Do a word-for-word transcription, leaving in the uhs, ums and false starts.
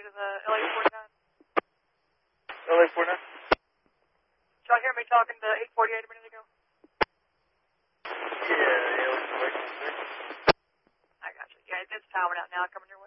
to the L A forty-nine. L A forty-nine? Did y'all hear me talking to eight forty-eight a minute ago? Yeah, yeah, wait, wait, wait. I got you. Yeah, it's timing out now. Coming your way.